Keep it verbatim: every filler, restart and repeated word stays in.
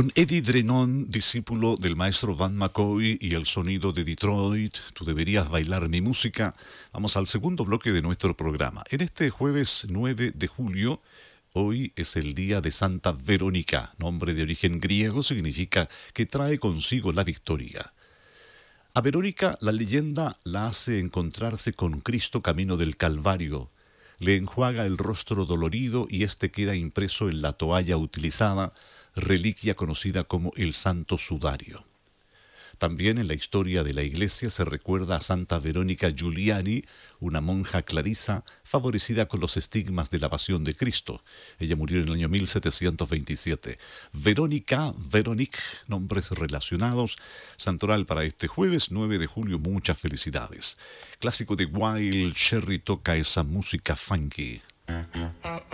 Con Eddie Drenón, discípulo del maestro Van McCoy y el sonido de Detroit, tú deberías bailar mi música. Vamos al segundo bloque de nuestro programa. En este jueves nueve de julio, hoy es el día de Santa Verónica, nombre de origen griego, significa que trae consigo la victoria. A Verónica la leyenda la hace encontrarse con Cristo camino del Calvario. Le enjuaga el rostro dolorido y éste queda impreso en la toalla utilizada, reliquia conocida como el Santo Sudario. También en la historia de la Iglesia se recuerda a Santa Verónica Giuliani, una monja clarisa favorecida con los estigmas de la pasión de Cristo. Ella murió en el año mil setecientos veintisiete. Verónica, Veronique, nombres relacionados. Santoral para este jueves nueve de julio, muchas felicidades. Clásico de Wild Cherry toca esa música funky.